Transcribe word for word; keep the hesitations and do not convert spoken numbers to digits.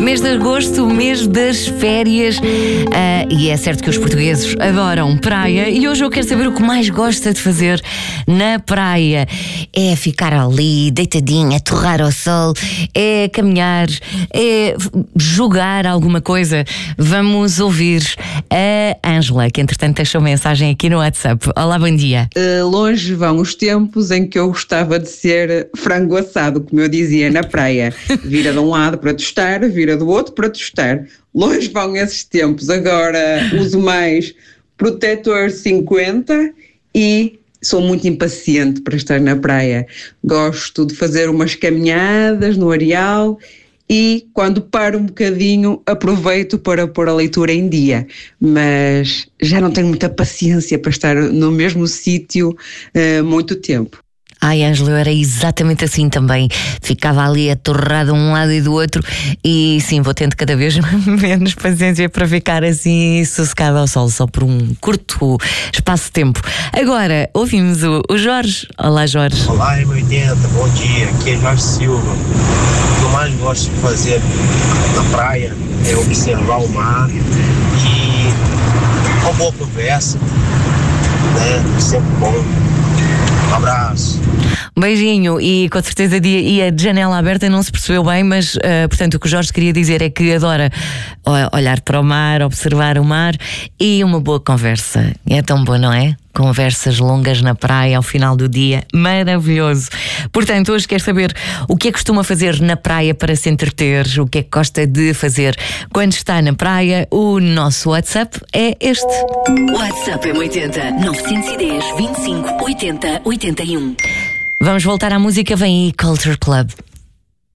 Mês de agosto, o mês das férias. Uh, e é certo que os portugueses adoram praia. E hoje eu quero saber o que mais gosta de fazer na praia. É ficar ali, deitadinha, torrar ao sol, é caminhar, é jogar alguma coisa. Vamos ouvir a Ângela, que entretanto deixou mensagem aqui no WhatsApp. Olá, bom dia. Uh, longe vão os tempos em que eu gostava de ser frango assado, como eu dizia, na praia. Vira de um lado para tostar, vira do outro para tostar. Longe vão esses tempos. Agora uso mais protetor cinquenta e sou muito impaciente para estar na praia. Gosto de fazer umas caminhadas no areal e quando paro um bocadinho aproveito para pôr a leitura em dia, mas já não tenho muita paciência para estar no mesmo sítio uh, muito tempo. Ai, Ângela, eu era exatamente assim também. Ficava ali atorrada de um lado e do outro. E sim, vou tendo cada vez menos paciência para ficar assim sossegada ao sol, só por um curto espaço de tempo. Agora, ouvimos o, o Jorge. Olá, Jorge. Olá, M oitenta, bom dia. Aqui é Jorge Silva. O que eu mais gosto de fazer na praia é observar o mar e uma boa conversa, né? Sempre bom. Um abraço. Um beijinho e com certeza ia de janela aberta, não se percebeu bem, mas uh, portanto o que o Jorge queria dizer é que adora olhar para o mar, observar o mar e uma boa conversa. É tão bom, não é? Conversas longas na praia ao final do dia, maravilhoso. Portanto, hoje quer saber o que é que costuma fazer na praia para se entreter, o que é que gosta de fazer quando está na praia. O nosso WhatsApp é este. WhatsApp M oitenta, nove um zero, vinte e cinco, oitenta, oitenta e um. Vamos voltar à música, vem aí Culture Club.